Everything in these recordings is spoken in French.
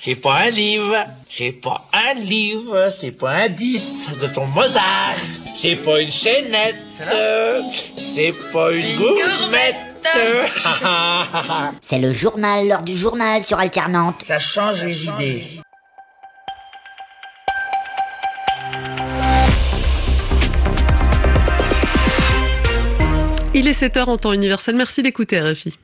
c'est pas un livre, c'est pas un livre, c'est pas un 10 de ton Mozart, c'est pas une chaînette, c'est pas une gourmette. C'est le journal, l'heure du journal sur Alternante. Ça change les idées. Il est 7h en temps universel. Merci d'écouter RFI.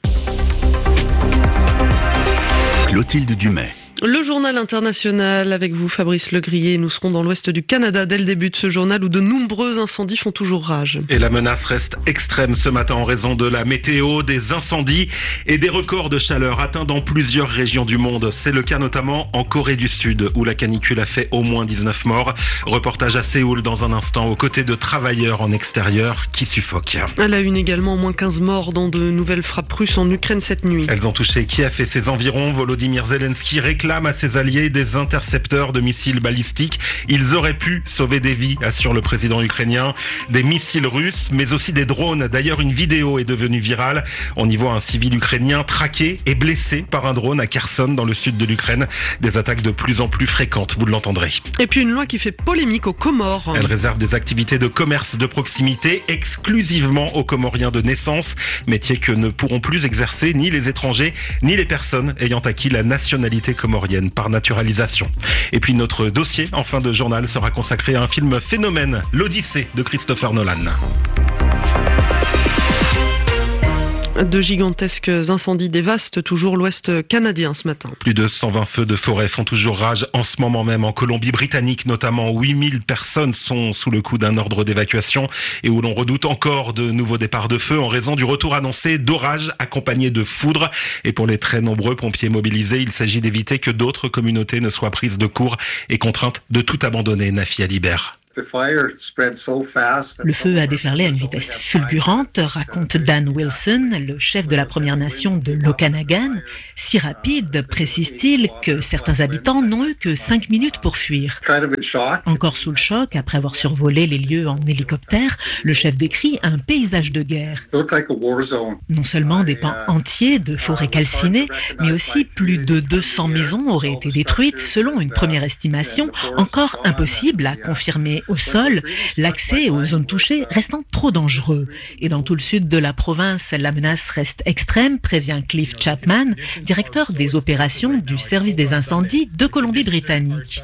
Clotilde Dumais. Le journal international avec vous, Fabrice Legrier. Nous serons dans l'ouest du Canada dès le début de ce journal où de nombreux incendies font toujours rage. Et la menace reste extrême ce matin en raison de la météo, des incendies et des records de chaleur atteints dans plusieurs régions du monde. C'est le cas notamment en Corée du Sud où la canicule a fait au moins 19 morts. Reportage à Séoul dans un instant aux côtés de travailleurs en extérieur qui suffoquent. À la une également, au moins 15 morts dans de nouvelles frappes russes en Ukraine cette nuit. Elles ont touché Kiev et ses environs. Volodymyr Zelensky réclame à ses alliés des intercepteurs de missiles balistiques. Ils auraient pu sauver des vies, assure le président ukrainien. Des missiles russes, mais aussi des drones. D'ailleurs, une vidéo est devenue virale. On y voit un civil ukrainien traqué et blessé par un drone à Kherson, dans le sud de l'Ukraine. Des attaques de plus en plus fréquentes, vous l'entendrez. Et puis une loi qui fait polémique aux Comores. Elle réserve des activités de commerce de proximité exclusivement aux Comoriens de naissance. Métier que ne pourront plus exercer ni les étrangers, ni les personnes ayant acquis la nationalité comorienne par naturalisation. Et puis notre dossier en fin de journal sera consacré à un film phénomène, l'Odyssée de Christopher Nolan. De gigantesques incendies dévastent toujours l'ouest canadien ce matin. Plus de 120 feux de forêt font toujours rage en ce moment même en Colombie-Britannique, notamment 8000 personnes sont sous le coup d'un ordre d'évacuation et où l'on redoute encore de nouveaux départs de feu en raison du retour annoncé d'orages accompagnés de foudre. Et pour les très nombreux pompiers mobilisés, il s'agit d'éviter que d'autres communautés ne soient prises de court et contraintes de tout abandonner. Nafi Alibert. Le feu a déferlé à une vitesse fulgurante, raconte Dan Wilson, le chef de la Première Nation de l'Okanagan. Si rapide, précise-t-il, que certains habitants n'ont eu que 5 minutes pour fuir. Encore sous le choc, après avoir survolé les lieux en hélicoptère, le chef décrit un paysage de guerre. Non seulement des pans entiers de forêts calcinées, mais aussi plus de 200 maisons auraient été détruites, selon une première estimation, encore impossible à confirmer au sol, l'accès aux zones touchées restant trop dangereux. Et dans tout le sud de la province, la menace reste extrême, prévient Cliff Chapman, directeur des opérations du service des incendies de Colombie-Britannique.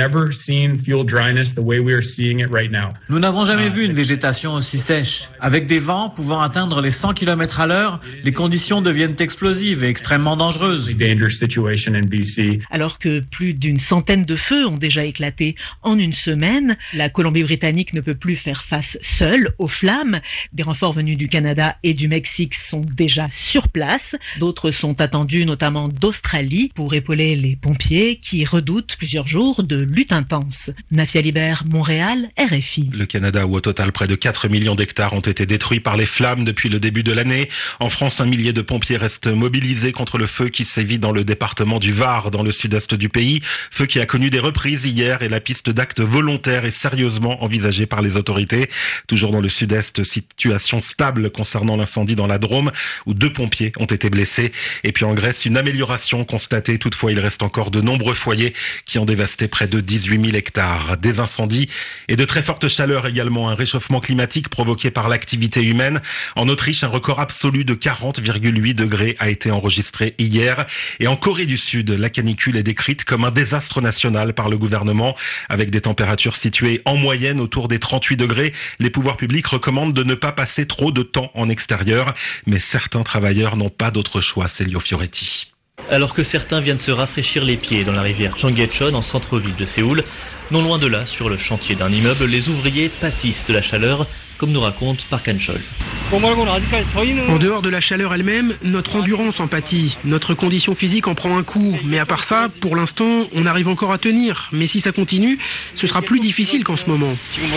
Nous n'avons jamais vu une végétation aussi sèche. Avec des vents pouvant atteindre les 100 km à l'heure, les conditions deviennent explosives et extrêmement dangereuses. Alors que plus d'une centaine de feux ont déjà éclaté en une semaine, la Colombie-Britannique ne peut plus faire face seule aux flammes. Des renforts venus du Canada et du Mexique sont déjà sur place. D'autres sont attendus, notamment d'Australie, pour épauler les pompiers qui redoutent plusieurs jours de lutte intense. Nafi Alibert, Montréal, RFI. Le Canada, où au total près de 4 millions d'hectares ont été détruits par les flammes depuis le début de l'année. En France, 1 millier de pompiers restent mobilisés contre le feu qui sévit dans le département du Var, dans le sud-est du pays. Feu qui a connu des reprises hier et la piste d'actes volontaires est sérieusement envisagée par les autorités. Toujours dans le sud-est, situation stable concernant l'incendie dans la Drôme où 2 pompiers ont été blessés. Et puis en Grèce, une amélioration constatée. Toutefois, il reste encore de nombreux foyers qui ont dévasté près de 18 000 hectares. Des incendies et de très fortes chaleurs également. Un réchauffement climatique provoqué par l'activité humaine. En Autriche, un record absolu de 40,8 degrés a été enregistré hier. Et en Corée du Sud, la canicule est décrite comme un désastre national par le gouvernement avec des températures situées en moyenne autour des 38 degrés. Les pouvoirs publics recommandent de ne pas passer trop de temps en extérieur, mais certains travailleurs n'ont pas d'autre choix. Célio Fioretti. Alors que certains viennent se rafraîchir les pieds dans la rivière Cheonggyecheon en centre-ville de Séoul, non loin de là, sur le chantier d'un immeuble, les ouvriers pâtissent de la chaleur, comme nous raconte Park Han-chol. En dehors de la chaleur elle-même, notre endurance en pâtit, notre condition physique en prend un coup. Mais à part ça, pour l'instant, on arrive encore à tenir. Mais si ça continue, ce sera plus difficile qu'en ce moment.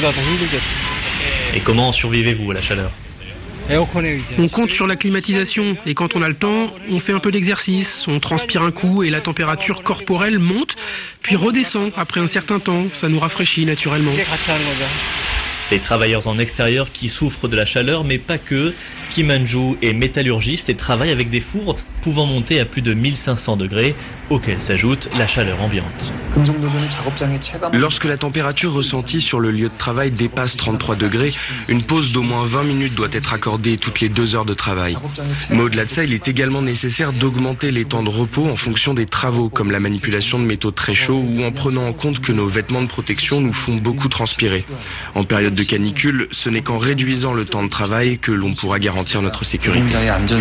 Et comment survivez-vous à la chaleur ? On compte sur la climatisation et quand on a le temps, on fait un peu d'exercice, on transpire un coup et la température corporelle monte, puis redescend après un certain temps. Ça nous rafraîchit naturellement. Les travailleurs en extérieur qui souffrent de la chaleur, mais pas que. Kim Han-joo est métallurgiste et travaille avec des fours pouvant monter à plus de 1500 degrés, auxquels s'ajoute la chaleur ambiante. Lorsque la température ressentie sur le lieu de travail dépasse 33 degrés, une pause d'au moins 20 minutes doit être accordée toutes les 2 heures de travail. Mais au-delà de ça, il est également nécessaire d'augmenter les temps de repos en fonction des travaux, comme la manipulation de métaux très chauds ou en prenant en compte que nos vêtements de protection nous font beaucoup transpirer. En période de canicule, ce n'est qu'en réduisant le temps de travail que l'on pourra garantir notre sécurité.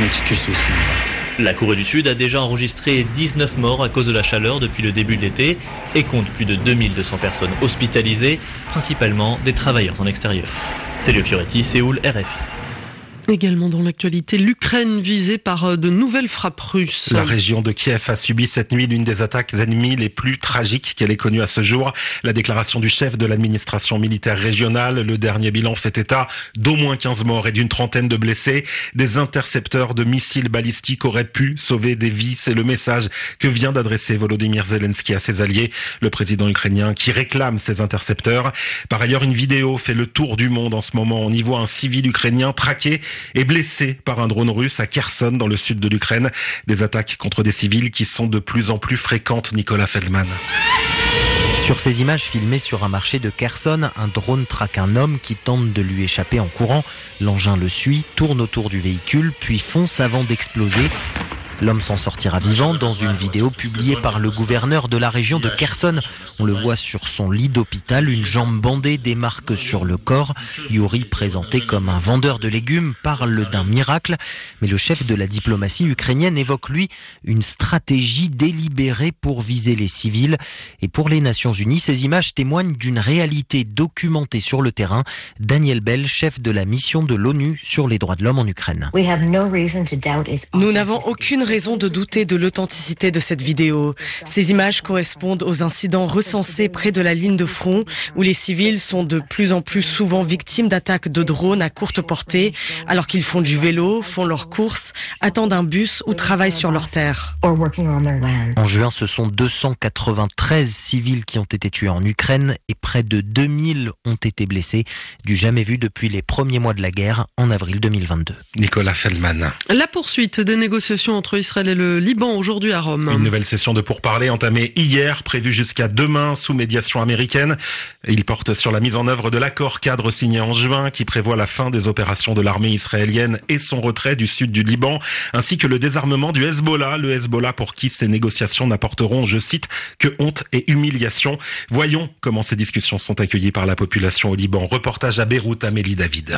La Corée du Sud a déjà enregistré 19 morts à cause de la chaleur depuis le début de l'été et compte plus de 2200 personnes hospitalisées, principalement des travailleurs en extérieur. Célio Fioretti, Séoul, RFI. Également dans l'actualité, l'Ukraine visée par de nouvelles frappes russes. La région de Kiev a subi cette nuit l'une des attaques ennemies les plus tragiques qu'elle ait connues à ce jour. La déclaration du chef de l'administration militaire régionale, le dernier bilan fait état d'au moins 15 morts et d'une trentaine de blessés. Des intercepteurs de missiles balistiques auraient pu sauver des vies. C'est le message que vient d'adresser Volodymyr Zelensky à ses alliés, le président ukrainien qui réclame ces intercepteurs. Par ailleurs, une vidéo fait le tour du monde en ce moment. On y voit un civil ukrainien traqué et blessé par un drone russe à Kherson, dans le sud de l'Ukraine. Des attaques contre des civils qui sont de plus en plus fréquentes, Nicolas Feldman. Sur ces images filmées sur un marché de Kherson, un drone traque un homme qui tente de lui échapper en courant. L'engin le suit, tourne autour du véhicule, puis fonce avant d'exploser. L'homme s'en sortira vivant dans une vidéo publiée par le gouverneur de la région de Kherson. On le voit sur son lit d'hôpital, une jambe bandée, des marques sur le corps. Yuri, présenté comme un vendeur de légumes, parle d'un miracle. Mais le chef de la diplomatie ukrainienne évoque, lui, une stratégie délibérée pour viser les civils. Et pour les Nations Unies, ces images témoignent d'une réalité documentée sur le terrain. Daniel Bell, chef de la mission de l'ONU sur les droits de l'homme en Ukraine. Nous n'avons aucune raison de douter de l'authenticité de cette vidéo. Ces images correspondent aux incidents recensés près de la ligne de front où les civils sont de plus en plus souvent victimes d'attaques de drones à courte portée alors qu'ils font du vélo, font leurs courses, attendent un bus ou travaillent sur leur terre. En juin, ce sont 293 civils qui ont été tués en Ukraine et près de 2000 ont été blessés, du jamais vu depuis les premiers mois de la guerre en avril 2022. Nicolas Feldman. La poursuite des négociations entre Israël et le Liban aujourd'hui à Rome. Une nouvelle session de pourparlers entamée hier, prévue jusqu'à demain sous médiation américaine. Il porte sur la mise en œuvre de l'accord cadre signé en juin qui prévoit la fin des opérations de l'armée israélienne et son retrait du sud du Liban, ainsi que le désarmement du Hezbollah. Le Hezbollah pour qui ces négociations n'apporteront, je cite, que honte et humiliation. Voyons comment ces discussions sont accueillies par la population au Liban. Reportage à Beyrouth, Amélie David.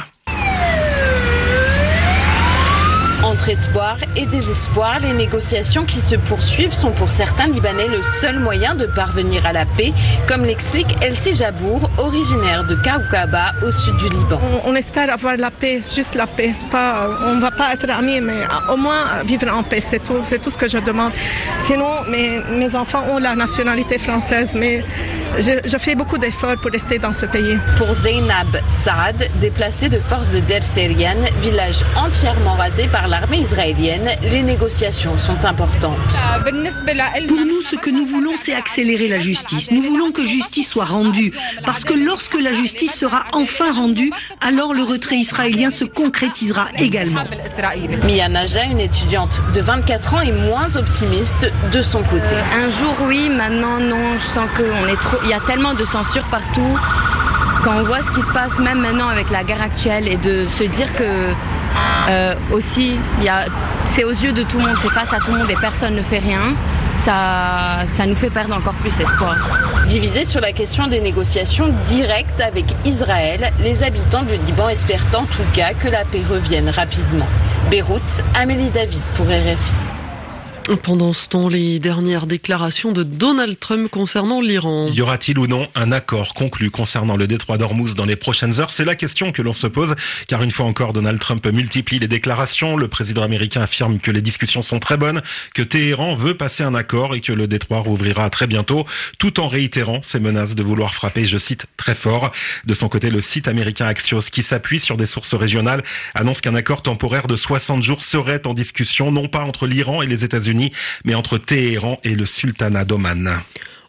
Entre espoir et désespoir, les négociations qui se poursuivent sont pour certains Libanais le seul moyen de parvenir à la paix, comme l'explique Elsie Jabour, originaire de Kaoukaba, au sud du Liban. On espère avoir la paix, juste la paix. On ne va pas être amis, mais au moins vivre en paix, c'est tout ce que je demande. Sinon, mes enfants ont la nationalité française, mais je fais beaucoup d'efforts pour rester dans ce pays. Pour Zeynab Saad, déplacée de force de Der Serian, village entièrement rasé par l'armée israélienne, les négociations sont importantes. Pour nous, ce que nous voulons, c'est accélérer la justice. Nous voulons que justice soit rendue, parce que lorsque la justice sera enfin rendue, alors le retrait israélien se concrétisera également. Mia Naja, une étudiante de 24 ans, est moins optimiste de son côté. Un jour oui, maintenant non, je sens il y a tellement de censure partout. Quand on voit ce qui se passe même maintenant avec la guerre actuelle et de se dire que aussi, c'est aux yeux de tout le monde, c'est face à tout le monde et personne ne fait rien, ça nous fait perdre encore plus espoir. Divisés sur la question des négociations directes avec Israël, les habitants du Liban espèrent en tout cas que la paix revienne rapidement. Beyrouth, Amélie David pour RFI. Pendant ce temps, les dernières déclarations de Donald Trump concernant l'Iran. Y aura-t-il ou non un accord conclu concernant le détroit d'Ormuz dans les prochaines heures? C'est la question que l'on se pose, car une fois encore, Donald Trump multiplie les déclarations. Le président américain affirme que les discussions sont très bonnes, que Téhéran veut passer un accord et que le détroit rouvrira très bientôt, tout en réitérant ses menaces de vouloir frapper, je cite, très fort. De son côté, le site américain Axios, qui s'appuie sur des sources régionales, annonce qu'un accord temporaire de 60 jours serait en discussion, non pas entre l'Iran et les États-Unis, mais entre Téhéran et le sultanat d'Oman.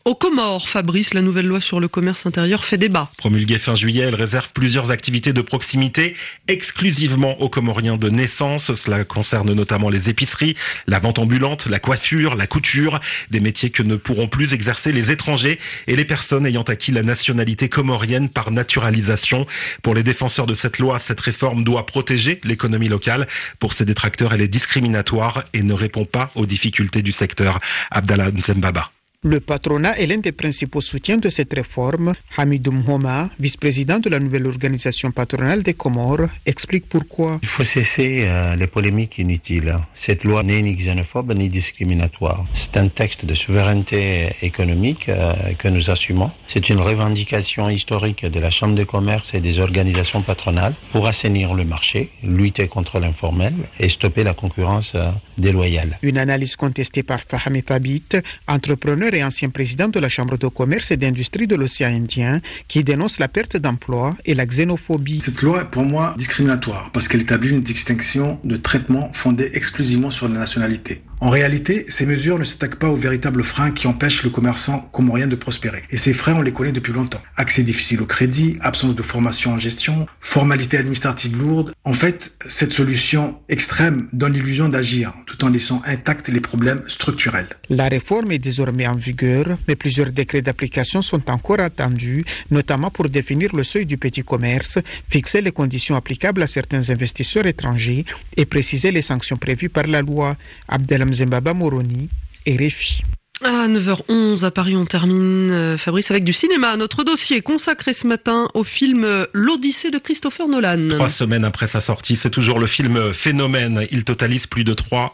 Aux Comores, Fabrice, la nouvelle loi sur le commerce intérieur fait débat. Promulguée fin juillet, elle réserve plusieurs activités de proximité exclusivement aux Comoriens de naissance. Cela concerne notamment les épiceries, la vente ambulante, la coiffure, la couture, des métiers que ne pourront plus exercer les étrangers et les personnes ayant acquis la nationalité comorienne par naturalisation. Pour les défenseurs de cette loi, cette réforme doit protéger l'économie locale. Pour ses détracteurs, elle est discriminatoire et ne répond pas aux difficultés du secteur. Abdallah Mzembaba. Le patronat est l'un des principaux soutiens de cette réforme. Hamidou Mhoma, vice-président de la nouvelle organisation patronale des Comores, explique pourquoi. Il faut cesser les polémiques inutiles. Cette loi n'est ni xénophobe ni discriminatoire. C'est un texte de souveraineté économique que nous assumons. C'est une revendication historique de la Chambre de commerce et des organisations patronales pour assainir le marché, lutter contre l'informel et stopper la concurrence déloyale. Une analyse contestée par Fahmi Thabit, entrepreneur et ancien président de la Chambre de commerce et d'industrie de l'océan Indien, qui dénonce la perte d'emploi et la xénophobie. Cette loi est pour moi discriminatoire parce qu'elle établit une distinction de traitement fondée exclusivement sur la nationalité. En réalité, ces mesures ne s'attaquent pas aux véritables freins qui empêchent le commerçant comorien de prospérer. Et ces freins, on les connaît depuis longtemps. Accès difficile au crédit, absence de formation en gestion, formalités administratives lourdes. En fait, cette solution extrême donne l'illusion d'agir, tout en laissant intacts les problèmes structurels. La réforme est désormais en vigueur, mais plusieurs décrets d'application sont encore attendus, notamment pour définir le seuil du petit commerce, fixer les conditions applicables à certains investisseurs étrangers et préciser les sanctions prévues par la loi. Abdel Mzembaba Moroni, RFI. À 9h11 à Paris, on termine, Fabrice, avec du cinéma. Notre dossier consacré ce matin au film L'Odyssée de Christopher Nolan. 3 semaines après sa sortie, c'est toujours le film phénomène. Il totalise plus de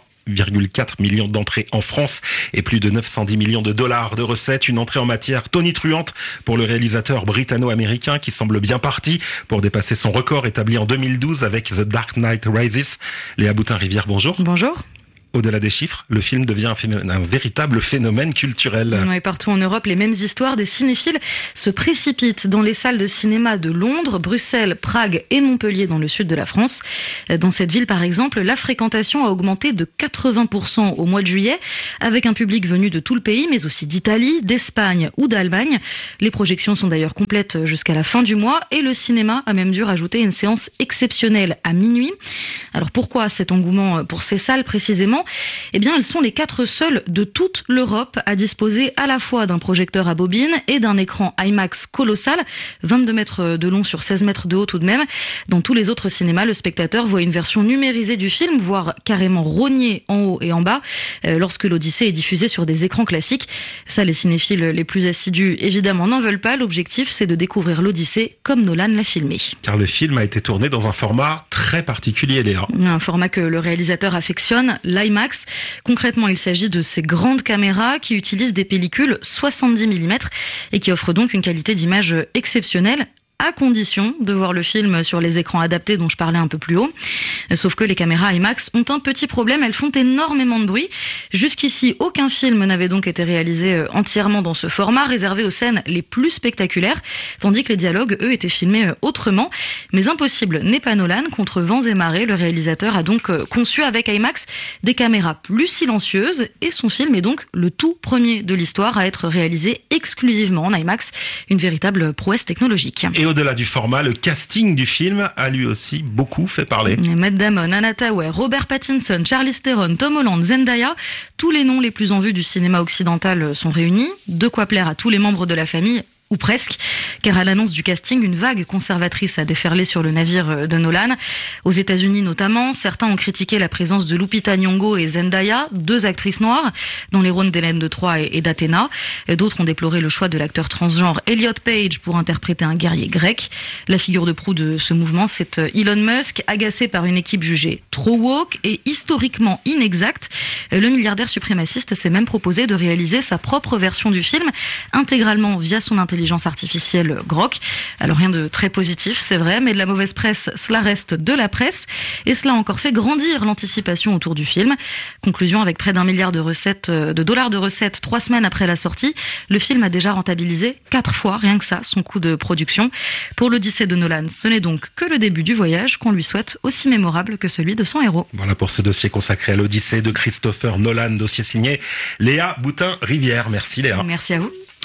3,4 millions d'entrées en France et plus de 910 millions de dollars de recettes. Une entrée en matière tonitruante pour le réalisateur britanno-américain qui semble bien parti pour dépasser son record établi en 2012 avec The Dark Knight Rises. Léa Boutin-Rivière, bonjour. Bonjour. Au-delà des chiffres, le film devient un véritable phénomène culturel. Ouais, partout en Europe, les mêmes histoires des cinéphiles se précipitent dans les salles de cinéma de Londres, Bruxelles, Prague et Montpellier dans le sud de la France. Dans cette ville, par exemple, la fréquentation a augmenté de 80% au mois de juillet, avec un public venu de tout le pays, mais aussi d'Italie, d'Espagne ou d'Allemagne. Les projections sont d'ailleurs complètes jusqu'à la fin du mois et le cinéma a même dû rajouter une séance exceptionnelle à minuit. Alors pourquoi cet engouement pour ces salles précisément ? Eh bien, elles sont les 4 seules de toute l'Europe à disposer à la fois d'un projecteur à bobine et d'un écran IMAX colossal, 22 mètres de long sur 16 mètres de haut tout de même. Dans tous les autres cinémas, le spectateur voit une version numérisée du film, voire carrément rognée en haut et en bas, lorsque l'Odyssée est diffusée sur des écrans classiques. Ça, les cinéphiles les plus assidus, évidemment, n'en veulent pas. L'objectif, c'est de découvrir l'Odyssée comme Nolan l'a filmé. Car le film a été tourné dans un format très particulier, Léa. Un format que le réalisateur affectionne, l'IMAX. Concrètement, il s'agit de ces grandes caméras qui utilisent des pellicules 70 mm et qui offrent donc une qualité d'image exceptionnelle, à condition de voir le film sur les écrans adaptés dont je parlais un peu plus haut. Sauf que les caméras IMAX ont un petit problème, elles font énormément de bruit. Jusqu'ici, aucun film n'avait donc été réalisé entièrement dans ce format, réservé aux scènes les plus spectaculaires, tandis que les dialogues, eux, étaient filmés autrement. Mais impossible n'est pas Nolan, contre vents et marées, le réalisateur a donc conçu avec IMAX des caméras plus silencieuses et son film est donc le tout premier de l'histoire à être réalisé exclusivement en IMAX, une véritable prouesse technologique. Et au-delà du format, le casting du film a lui aussi beaucoup fait parler. Matt Damon, Anna Thaoué, Robert Pattinson, Charlize Theron, Tom Holland, Zendaya, tous les noms les plus en vue du cinéma occidental sont réunis. De quoi plaire à tous les membres de la famille, ou presque, car à l'annonce du casting, une vague conservatrice a déferlé sur le navire de Nolan. Aux États-Unis notamment, certains ont critiqué la présence de Lupita Nyong'o et Zendaya, 2 actrices noires, dans les rôles d'Hélène de Troie et d'Athéna. D'autres ont déploré le choix de l'acteur transgenre Elliot Page pour interpréter un guerrier grec. La figure de proue de ce mouvement, c'est Elon Musk, agacé par une équipe jugée trop woke et historiquement inexacte. Le milliardaire suprémaciste s'est même proposé de réaliser sa propre version du film, intégralement via son intelligence artificielle Grok. Alors rien de très positif, c'est vrai, mais de la mauvaise presse, cela reste de la presse, et cela a encore fait grandir l'anticipation autour du film. Conclusion, avec près d'1 milliard de dollars de recettes 3 semaines après la sortie, le film a déjà rentabilisé 4 fois, rien que ça, son coût de production. Pour l'Odyssée de Nolan, ce n'est donc que le début du voyage qu'on lui souhaite aussi mémorable que celui de son héros. Voilà pour ce dossier consacré à l'Odyssée de Christopher Nolan, dossier signé Léa Boutin-Rivière. Merci Léa. Merci à vous.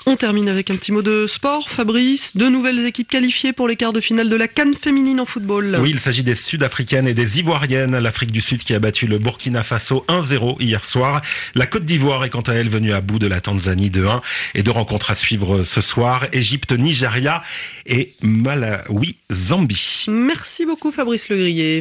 On termine avec un petit mot de sport. Fabrice, 2 nouvelles équipes qualifiées pour les quarts de finale de la CAN féminine en football. Oui, il s'agit des Sud-Africaines et des Ivoiriennes. L'Afrique du Sud qui a battu le Burkina Faso 1-0 hier soir. La Côte d'Ivoire est quant à elle venue à bout de la Tanzanie 2-1. Et 2 rencontres à suivre ce soir. Égypte, Nigeria et Malawi, Zambie. Merci beaucoup Fabrice Legrier.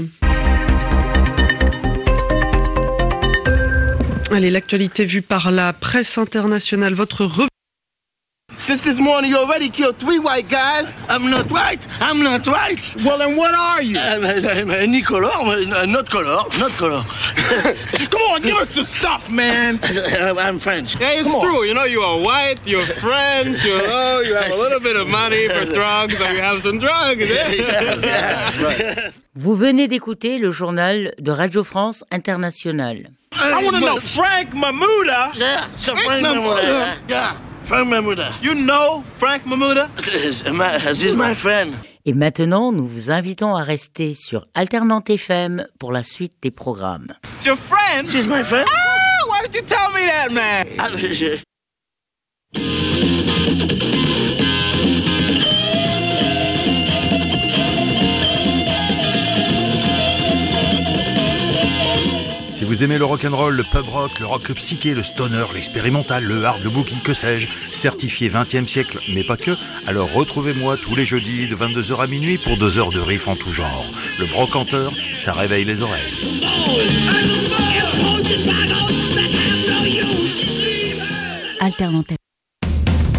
Allez, l'actualité vue par la presse internationale. Votre revue. Since this morning you already killed 3 white guys. I'm not white. I'm not white. Well, then what are you? Any color, not color. Come on, give us the stuff, man. I'm French. Yeah, it's true. You know, you are white, you're French, you have a little bit of money for drugs, so you have some drugs. Yeah. Vous venez d'écouter le journal de Radio France Internationale. I want to know Frank Mamuda. Yeah, so Frank Mamuda. Yeah. Frank Mamuda. You know Frank Mamuda? He's my friend. Et maintenant, nous vous invitons à rester sur Alternante FM pour la suite des programmes. It's your friend? She's my friend. Ah, why did you tell me that, man? Si vous aimez le rock'n'roll, le pub rock, le rock psyché, le stoner, l'expérimental, le hard, le boogie, que sais-je, certifié 20e siècle, mais pas que, alors retrouvez-moi tous les jeudis de 22h à minuit pour 2 heures de riff en tout genre. Le brocanteur, ça réveille les oreilles. Alternante.